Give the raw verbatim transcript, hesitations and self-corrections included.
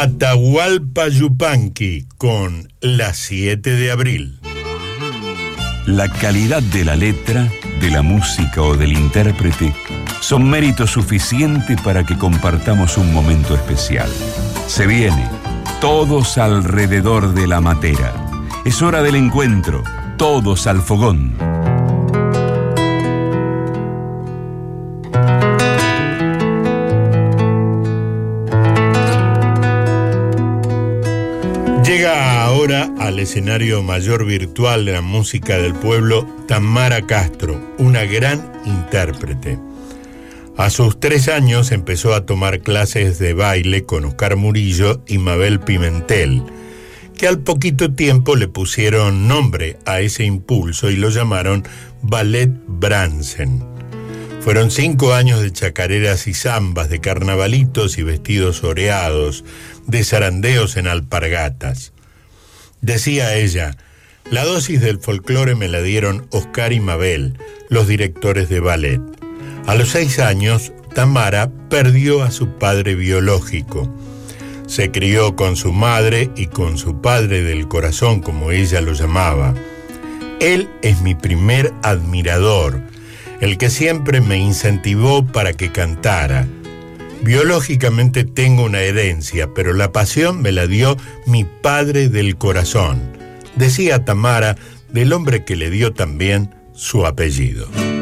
Atahualpa Yupanqui con La siete de abril. La calidad de la letra, de la música o del intérprete son mérito suficiente para que compartamos un momento especial. Se viene, todos alrededor de la matera. Es hora del encuentro, todos al fogón. Llega ahora al escenario mayor virtual de la música del pueblo Tamara Castro, una gran intérprete. A sus tres años empezó a tomar clases de baile con Oscar Murillo y Mabel Pimentel, que al poquito tiempo le pusieron nombre a ese impulso y lo llamaron Ballet Bransen. Fueron cinco años de chacareras y zambas, de carnavalitos y vestidos oreados, de zarandeos en alpargatas. Decía ella, la dosis del folclore me la dieron Oscar y Mabel, los directores de ballet. A los seis años, Tamara perdió a su padre biológico. Se crió con su madre y con su padre del corazón, como ella lo llamaba. Él es mi primer admirador, el que siempre me incentivó para que cantara. Biológicamente tengo una herencia, pero la pasión me la dio mi padre del corazón, decía Tamara del hombre que le dio también su apellido.